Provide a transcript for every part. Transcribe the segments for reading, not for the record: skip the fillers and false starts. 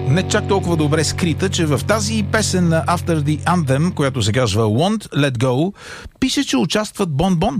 Не чак толкова добре скрита, че в тази песен на After the Anthem, която се казва Won't Let Go, пише, че участват Бон-Бон.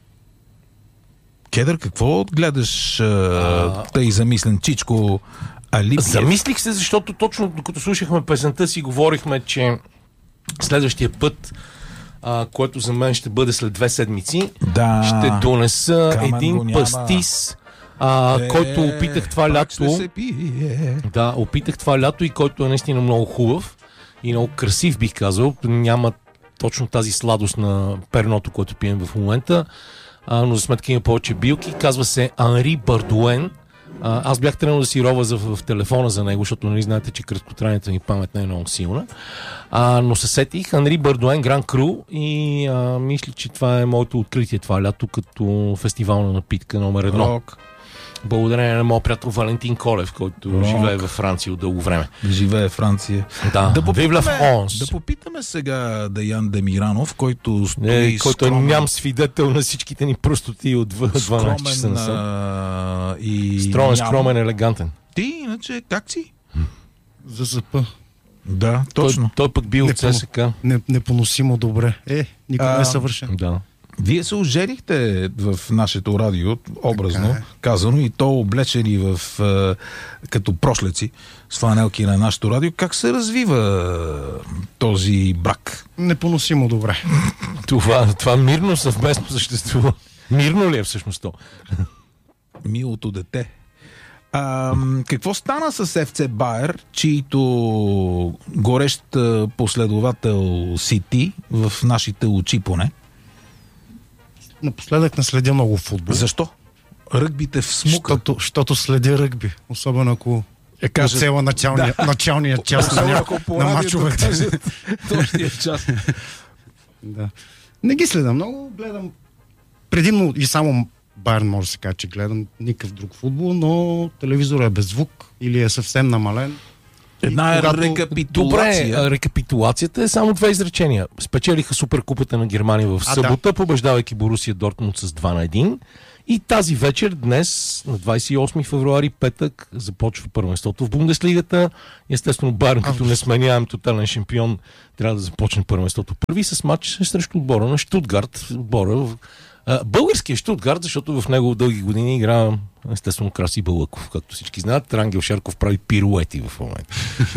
Кедър, какво гледаш тъй замислен чичко Алипиев? Замислих се, защото точно докато слушахме песента си, говорихме, че следващия път, който за мен ще бъде след 2 седмици, ще донеса един пастис, който опитах това лято. Да, опитах това лято и който е наистина много хубав и много красив, бих казал. Няма точно тази сладост на перното, което пием в момента, но за сметка има повече билки. Казва се Анри Бардуен. Аз бях тръгнал да си рова в телефона за него, защото нали знаете, че краткотрайната ми памет не е много силна. Но се сетих Анри Бардуен Гран Кру и мисля, че това е моето откритие това лято като фестивална напитка номер 1. Благодарение на моят приятел Валентин Колев, който живее във Франция от дълго време. Живее в Франция. Да попитаме сега Даян Демиранов, който стои който ням свидетел на всичките ни простоти от 12 часа насам. Скромен, елегантен. Ти, иначе, как си? ЗСП. Да, точно. Той пък бил от ЦСК. Непоносимо добре. Никога не е съвършен. Да. Вие се оженихте в нашето радио, образно казано, и то облечени в като прошлеци с фланелки на нашето радио. Как се развива този брак? Непоносимо добре. Това мирно съвместно съществува. Мирно ли е всъщност то? Милото дете. Какво стана с ФЦ Байер, чието горещ последовател си ти в нашите очи поне? Напоследък не следя много футбол. Защо? Ръгбите в смука. Защото следя ръгби. Особено ако цела началния час на мачовете. Точния час. Да. Не ги следам много. Гледам предимно и само Байерн, може да се каже, че гледам никакъв друг футбол, но телевизорът е без звук или е съвсем намален. Една рекапитулация. Добре, рекапитулацията е само 2 изречения. Спечелиха Суперкупата на Германия в събота, побеждавайки Борусия Дортмунд с 2-1. И тази вечер, днес, на 28 февруари, петък, започва първенството в Бундеслигата. Естествено, Байерн, като не сменяем тотален шампион, трябва да започне първенството първи с матч срещу отбора на Щутгарт. Българския Щутгарт, защото в него дълги години игра естествено Краси Балъков, както всички знаят. Рангел Шарков прави пируети в момента.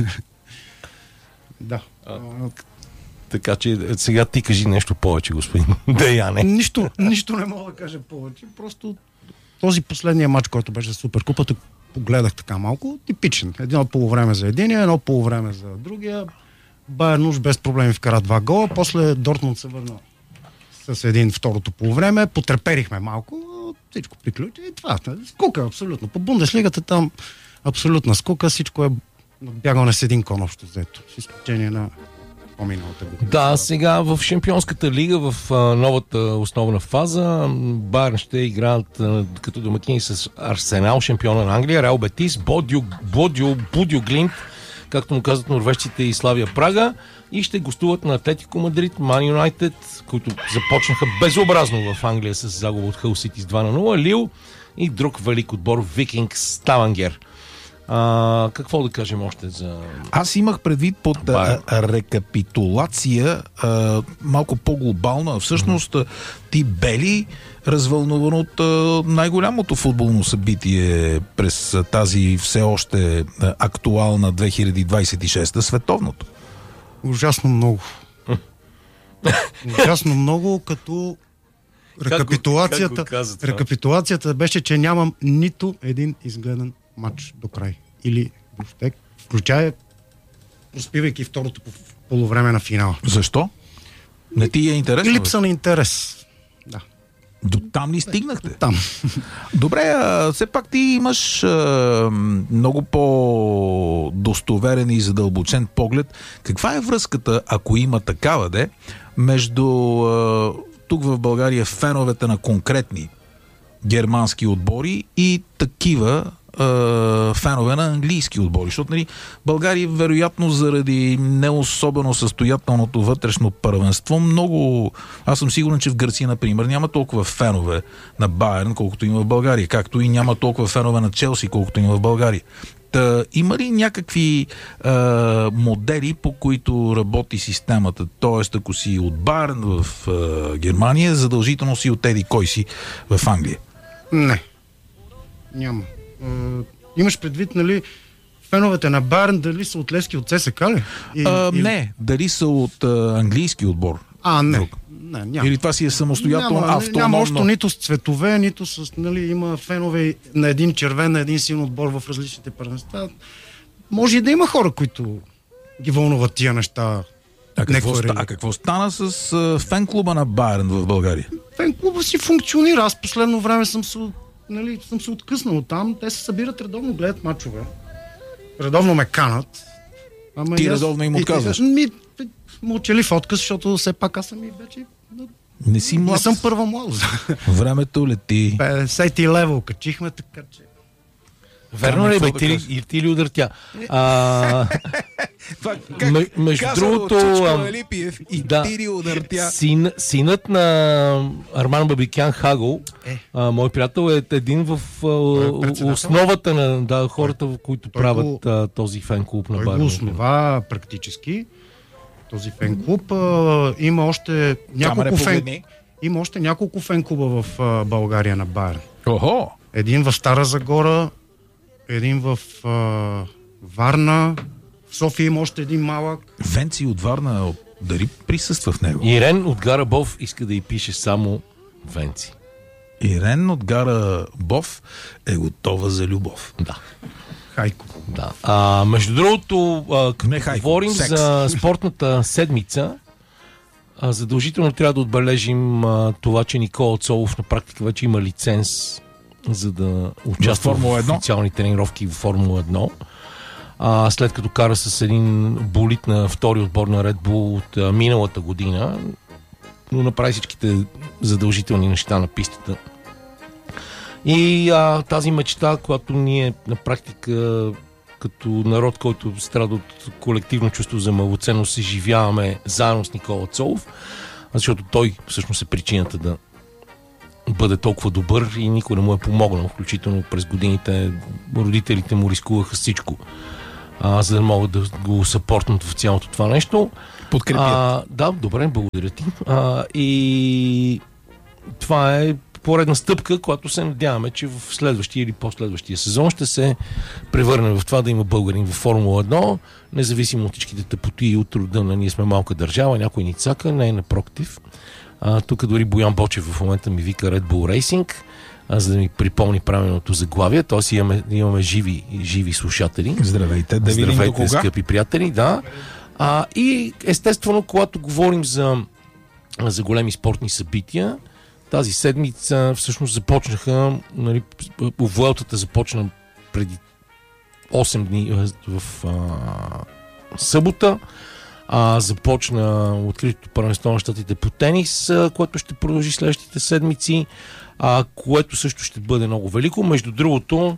Да. Така че сега ти кажи нещо повече, господин Деяне. Нищо не мога да кажа повече. Просто този последния матч, който беше за Суперкупата, погледах така малко, типичен. Едно полувреме за единия, едно полувреме за другия. Байерн уж без проблеми вкара 2 гола, после Дортмунд се върна с един второто полувреме, потреперихме малко, всичко приключи и това. Скука, абсолютно. По Бундеслигата там абсолютна скука, всичко е бягане с един кон общо взето. С изключение на по-миналата година. Да, сега в Шампионската лига, в новата основна фаза, Байерн ще играят като домакини с Арсенал, шампиона на Англия, Реал Бетис, Бодю Глинт, както му казват норвежците, и Славия Прага, и ще гостуват на Атлетико Мадрид, Ман Юнайтед, които започнаха безобразно в Англия с загуба от Хъл Сити с 2-0, Лил и друг велик отбор Викингс Ставангер. Какво да кажем още за... Аз имах предвид под рекапитулация малко по-глобално, а всъщност ти бели развълнуван от най-голямото футболно събитие през тази все още актуална 2026 световното. Ужасно много. Ужасно много, като рекапитулацията беше, че нямам нито един изгледан матч до край. Или въобще, включая проспивайки второто полувреме на финала. Защо? Не ти е интересно? Липса на интерес. Да. До там ли стигнахте? Там. Добре, все пак ти имаш много по-достоверен и задълбочен поглед. Каква е връзката, ако има такава, между тук в България феновете на конкретни германски отбори и такива фенове на английски отбори? Защото България, вероятно, заради не особено състоятелното вътрешно първенство, много... Аз съм сигурен, че в Гърция, например, няма толкова фенове на Байерн, колкото има в България, както и няма толкова фенове на Челси, колкото има в България. Има ли някакви модели, по които работи системата? Тоест, ако си от Байерн в Германия, задължително си от еди кой си в Англия? Не. Няма. Имаш предвид, нали, феновете на Байерн дали са от Левски, от ЦСКА ли? Не, дали са от английски отбор. Не. Не, няма. Или това си е самостоятелно, автономно? Няма още нито с цветове, нито с... Нали, има фенове на един червен, на един син отбор в различните първенства. Може и да има хора, които ги вълнуват тия неща. А какво стана с фен-клуба на Байерн в България? Фен-клуба си функционира. Аз последно време съм се откъснал там. Те се събират редовно, гледат мачове. Редовно ме канат. Ти редовно им отказваш? Мълчалив отказ, защото все пак аз съм и вече... Не си млад. Не съм първа младост. Времето лети. 50 левел качихме, така че... Верно ли, ти ли удъртя? Между другото... Синът на Арман Бабикян Хагъл, мой приятел, е един в основата на хората, които правят този фен-клуб на Байерн. Той го основа практически. Този фен-клуб. Има още няколко фен-клуба в България на Байерн. Един в Стара Загора, един в Варна, в София има още един малък. Венци от Варна дали присъства в него? Ирен от Гара Бов иска да й пише само Венци. Ирен от Гара Бов е готова за любов. Да. Хайко. Да. Между другото, като говорим за спортната седмица, задължително трябва да отбележим това, че Никола Цолов на практика вече има лиценз, за да участва в официални тренировки в Формула 1. След като кара с един болид на втори отбор на Red Bull от миналата година, но направи всичките задължителни неща на пистата. И тази мечта, която ние на практика като народ, който страда от колективно чувство за малоценност, се живяваме заедно с Никола Цолов, защото той всъщност е причината да бъде толкова добър и никой не му е помогнал, включително през годините родителите му рискуваха всичко, за да могат да го съпортнат в цялото това нещо. Подкрепят. Да, добре, благодаря ти. И това е поредна стъпка, която се надяваме, че в следващия или последващия сезон ще се превърне в това да има българин в Формула 1, независимо от всичките тъпоти и от рода на ние сме малка държава, някой ни цака, не е напротив. Тук дори Боян Бочев в момента ми вика Red Bull Racing, за да ми припомни правилното заглавие, т.е. имаме живи слушатели. Здравейте, да видим до кога. Скъпи приятели, да. И естествено, когато говорим за големи спортни събития, тази седмица всъщност започнаха, нали, Vueltата започна преди 8 дни в събота. Започна откритото първенство на щатите по тенис, което ще продължи следващите седмици, което също ще бъде много велико. Между другото,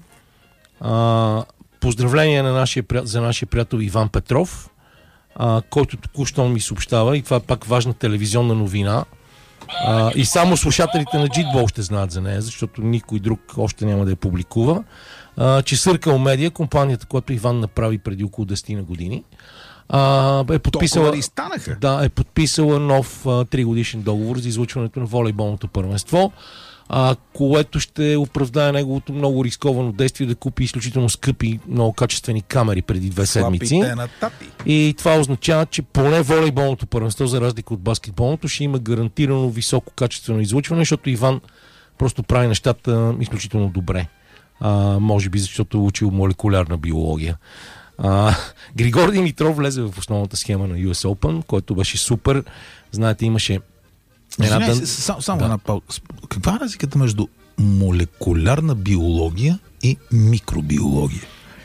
поздравления за нашия приятел Иван Петров, който току-що ми съобщава, и това е пак важна телевизионна новина, и само слушателите на Джитбол ще знаят за нея, защото никой друг още няма да я публикува, че Circle Media, компанията, която Иван направи преди около 10 на години, е подписала нов 3-годишен договор за излъчването на волейболното първенство, което ще оправдае неговото много рисковано действие да купи изключително скъпи, много качествени камери преди 2 седмици. И това означава, че поне волейболното първенство, за разлика от баскетболното, ще има гарантирано високо качествено излъчване, защото Иван просто прави нещата изключително добре. Може би защото е учил молекулярна биология. Григор Димитров влезе в основната схема на US Open, който беше супер. Знаете, имаше една пауза. Каква е разликата между молекулярна биология и микробиология?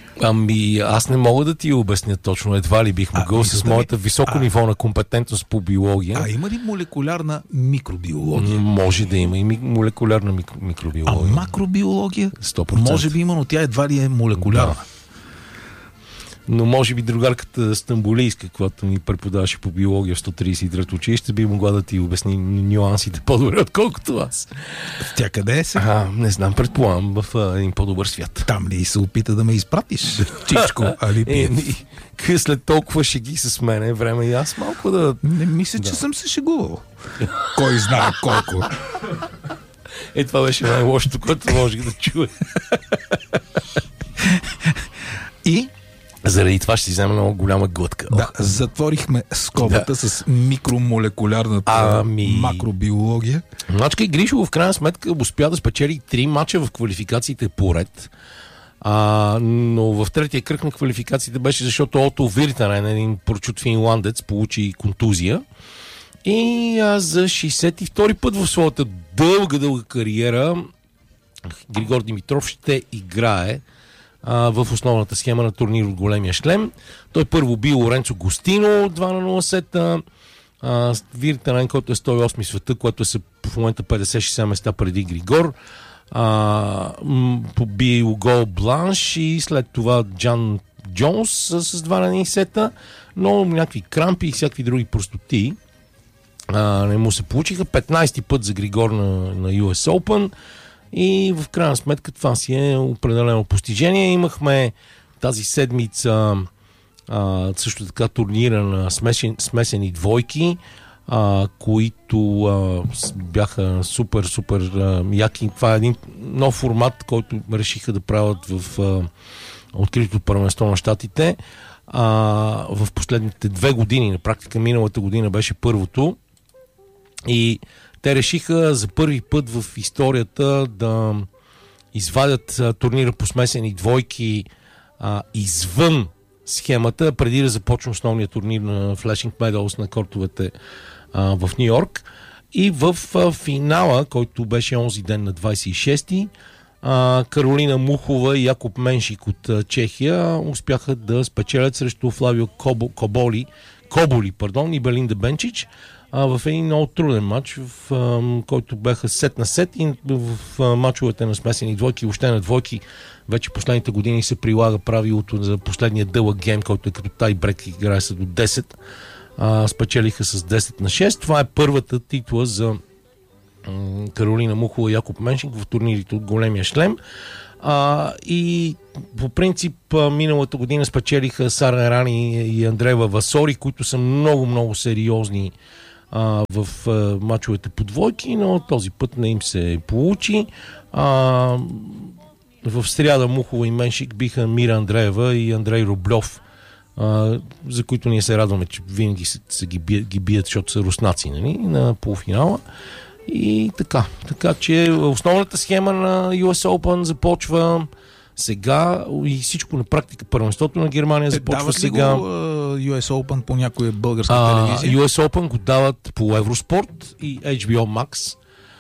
Аз не мога да ти обясня точно. Едва ли бих могъл с моята високо ниво на компетентност по биология. Има ли молекулярна микробиология? Може да има и молекулярна микробиология. Макробиология? 100%. Може би има, но тя едва ли е молекулярна. Но може би другарката Стамбулийска, която ми преподаваше по биология в 133 училище, би могла да ти обясни нюансите по-добре, отколкото аз. Тя къде е сега? Не знам, предполагам, в един по-добър свят. Там ли се опита да ме изпратиш? Чичко, Алипиев. След толкова шеги с мене, време и аз малко да... Не мисля, че съм се шегувал. Кой знае колко. Това беше най-лошото, което можех да чуя. И? Заради това ще си взема много голяма глътка. Да, затворихме скобата с микромолекулярната макробиология. Мачка и Гришо в крайна сметка успя да спечели 3 мача в квалификациите поред. Но в третия кръг на квалификациите беше, защото Ото Виртанен, един прочут финландец, получи контузия. И за 62-и път в своята дълга кариера Григор Димитров ще играе в основната схема на турнир от големия шлем. Той първо бил Лоренцо Гостино 2-0 сета. Виртанен, който е 108 света, което е в момента 50-60 места преди Григор. Побил Гол Бланш и след това Джан Джонс с 2 сета, но някакви крампи и всякакви други простоти не му се получиха. 15-ти път за Григор на US Open и в крайна сметка това си е определено постижение. Имахме тази седмица също така турнира на смесени двойки, които бяха супер яки. Това е един нов формат, който решиха да правят в откритото първенство на щатите. В последните 2 години, на практика миналата година беше първото, и те решиха за първи път в историята да извадят турнира по смесени двойки извън схемата, преди да започне основния турнир на Flashing Meadows на кортовете в Ню Йорк. И в финала, който беше онзи ден на 26-ти, Каролина Мухова и Якоб Меншик от Чехия успяха да спечелят срещу Флавио Коболи и Белинда Бенчич в един много труден матч, в който бяха сет на сет, и в матчовете на смесени двойки, въобще на двойки, вече последните години се прилага правилото за последния дълъг гейм, който е като тайбрек, играе се до 10. Спечелиха с 10 на 6. Това е първата титла за Каролина Мухова и Якоб Меншик в турнирите от големия шлем. И по принцип миналата година спечелиха Сара Рани и Андреева Васори, които са много сериозни в мачовете по двойки, но този път не им се получи. В сряда Мухова и Меншик биха Мира Андреева и Андрей Рублев, за които ние се радваме, че винаги се ги бият, защото са руснаци, нали, на полуфинала. И така че основната схема на US Open започва сега и всичко на практика. Първенството на Германия започва сега. Дават ли го US Open по някоя българска телевизия? US Open го дават по Евроспорт и HBO Max.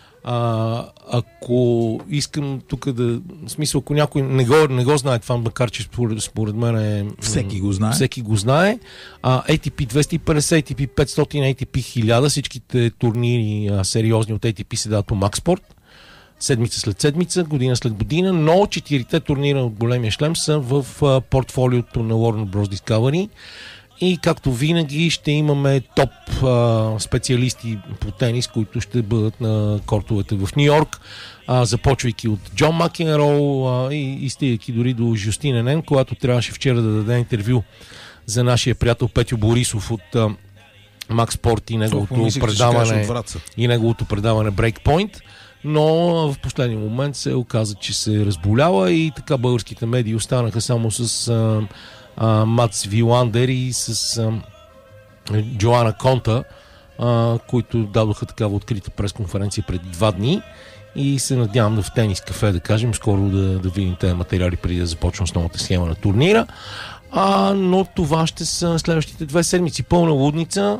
Ако искам тук да... В смисъл, ако някой не го знае това, макар че според мен всеки го знае. ATP 250, ATP 500, ATP 1000, всичките турнири сериозни от ATP се дават по MaxSport. Седмица след седмица, година след година, но 4-те турнира от големия шлем са в портфолиото на Warner Bros. Discovery. И както винаги ще имаме топ специалисти по тенис, които ще бъдат на кортовете в Ню Йорк, започвайки от Джон Макенроу и стигайки дори до Жустин Енен, когато трябваше вчера да даде интервю за нашия приятел Петю Борисов от Макс Спорт и неговото предаване Breakpoint. Но в последния момент се оказа, че се разболява и така българските медии останаха само с Мац Виландер и с Джоана Конта, които дадоха такава открита пресконференция преди 2 дни, и се надявам в Тенис кафе, да кажем, скоро да видим тези материали преди да започне основната схема на турнира. Но това ще са следващите 2 седмици. Пълна лудница.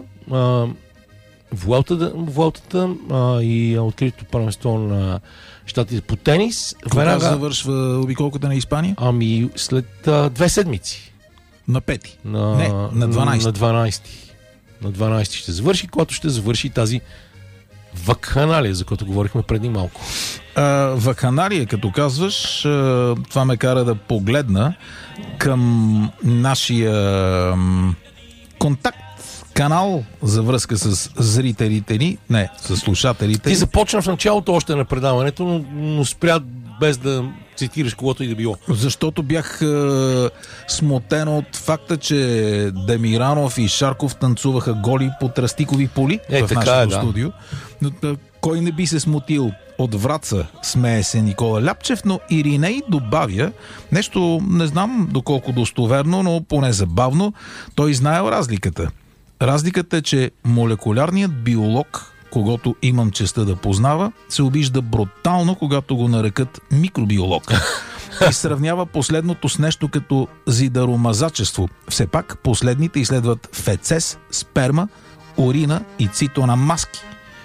Vuelta и откритото първенство на щатите по тенис. Кога завършва обиколката на Испания? След 2 седмици. На 5? На 12. На 12 ще завърши, когато ще завърши тази вакханалия, за който говорихме преди малко. Вакханалия, като казваш, това ме кара да погледна към нашия контакт, канал за връзка с зрителите ни, не, с слушателите. Ти започна в началото още на предаването, но спря без да цитираш когото и да било. Защото бях смутен от факта, че Демиранов и Шарков танцуваха голи по тръстикови поли в нашото студио. Но, кой не би се смутил? От Враца смее се Никола Ляпчев, но Ириней добавя нещо, не знам доколко достоверно, но поне забавно. Той знаел разликата. Разликата е, че молекулярният биолог, когото имам честта да познава, се обижда брутално, когато го нарекат микробиолог. И сравнява последното с нещо като зидаромазачество. Все пак последните изследват фецес, сперма, урина и цитонамаски.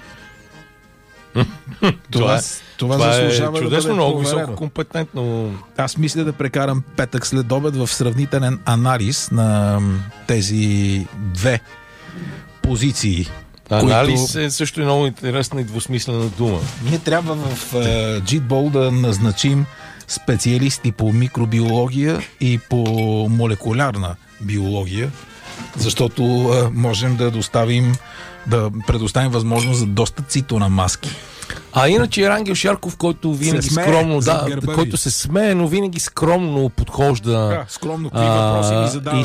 Това заслужава е чудесно, много високо компетентно. Аз мисля да прекарам петък след обед в сравнителен анализ на тези две позиции. Анализ е също много интересна и двусмислена дума. Ние трябва в JITBOL да назначим специалисти по микробиология и по молекулярна биология, защото можем да предоставим възможност за доста цитонамаски. А иначе Рангел Шарков, който винаги скромно, който се смее, но винаги скромно подхожда, скромно въпроси ни задаваше,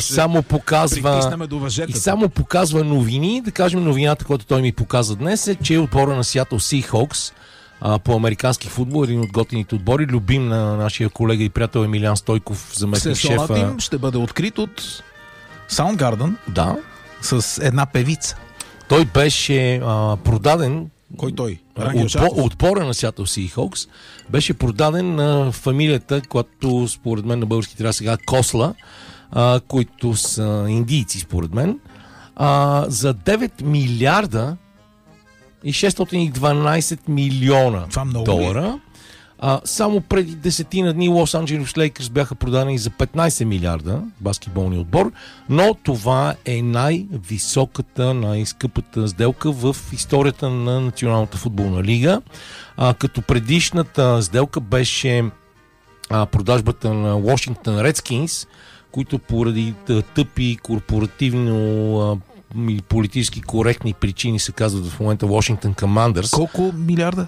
и само показва новини. Да кажем, новината, която той ми показа днес е, че отбора на Seattle Seahawks по американски футбол, един от готините отбори, любим на нашия колега и приятел Емилиан Стойков, заместник шефа. Им ще бъде открит от Soundgarden, с една певица. Той беше продаден. Кой той? Отбора на Seattle Seahawks беше продаден на фамилията, която според мен на български трябва сега Косла, които са индийци според мен, за 9 милиарда и 612 милиона долара. Само преди 10 дни Лос Анджелес Лейкърс бяха продадени за 15 милиарда, баскетболния отбор, но това е най-високата, най-скъпата сделка в историята на Националната футболна лига. Като предишната сделка беше продажбата на Washington Redskins, които поради тъпи корпоративно и политически коректни причини се казват в момента Washington Commanders. Колко милиарда?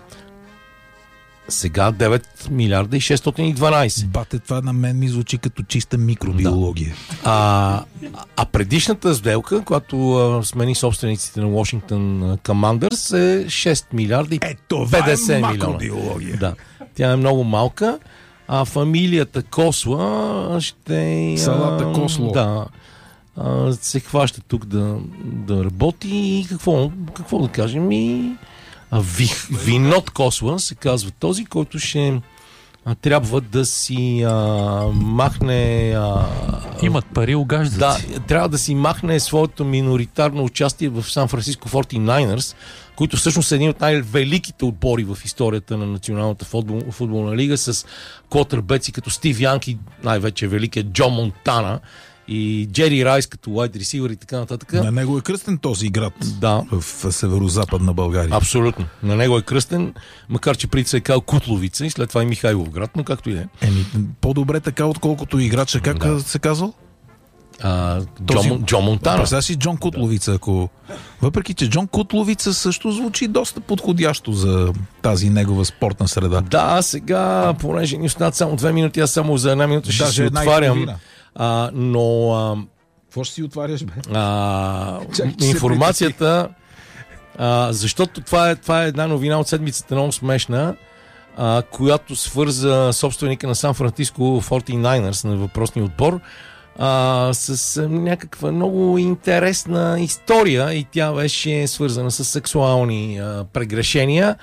Сега 9 милиарда и 612. Бате, това на мен ми звучи като чиста микробиология. Да. А предишната сделка, която смени собствениците на Washington Commanders, е 6 милиарда и 50 милиона. Да. Тя е много малка. А фамилията Косла ще... Салата Косло. Да. Се хваща тук да работи и какво да кажем и... Винот Косла се казва този, който ще трябва да си махне... Имат пари, огаждат. Да, трябва да си махне своето миноритарно участие в Сан Франциско 49ers, които всъщност са един от най-великите отбори в историята на Националната футболна лига, с квотербеци като Стив Янки, най-вече великият Джо Монтана, и Джери Райс като wide receiver и така нататък. На него е кръстен този град в северо-западна България. Абсолютно. На него е кръстен, макар че преди се е казал Кутловица и след това и Михайлов град, но както и да е. По-добре така, отколкото играча, как се казал? Джо Монтана. Представя си Джон Кутловица, ако... Въпреки, че Джон Кутловица също звучи доста подходящо за тази негова спортна среда. Да, сега, понеже ни останат само 2 минути, аз само за 1 минута ще се отварям. Но... Какво ще си отваряш, бе? Информацията... защото това е една новина от седмицата, много смешна, която свърза собственика на Сан Франциско 49ers на въпросния отбор с някаква много интересна история и тя беше свързана с сексуални прегрешения.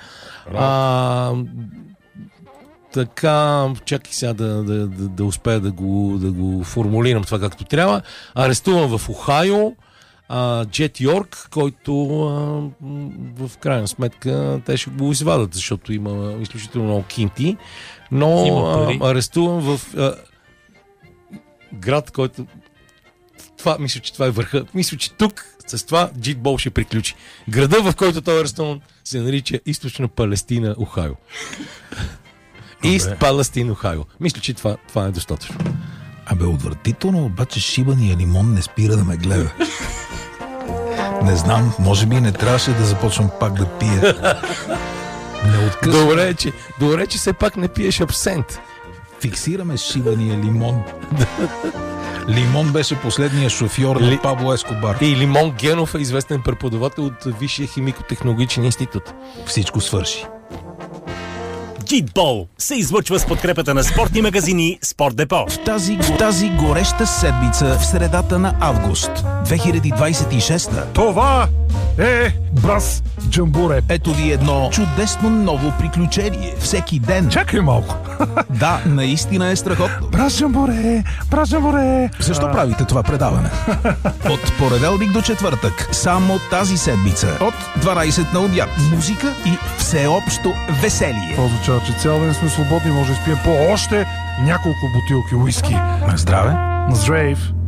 Така, чакай сега да успея да го формулирам това както трябва. Арестуван в Охайо Джет Йорк, който в крайна сметка те ще го извадат, защото има изключително много кинти, но арестуван в град, който мисля, че това е върха. Мисля, че тук с това джитбол ще приключи. Града, в който този ресторан се нарича Източна Палестина, Охайо. Ист Палестин, Охайо. Мисля, че това е достатъчно. Абе, отвратително, обаче шибания лимон не спира да ме гледа. Не знам, може би не трябваше да започвам пак да пия. Не откъсвам. Добре, че все пак не пиеш абсент. Фиксираме шибания лимон. Лимон беше последния шофьор на Пабло Ескобар. И Лимон Генов е известен преподавател от Висшия химико-технологичен институт. Всичко свърши. Джитбол се излъчва с подкрепата на спортни магазини Спорт Депо. В тази гореща седмица в средата на август 2026. Това е Брас Джамбуре. Ето ви едно чудесно ново приключение. Всеки ден. Чакай малко. Да, наистина е страхотно. Брас Джамбуре. Защо правите това предаване? От понеделник до четвъртък. Само тази седмица. От 12 на обяд. Музика и всеобщо веселие. Това означава, че цял ден сме свободни. Може да спием по още няколко бутилки уиски. На здраве. На здраве.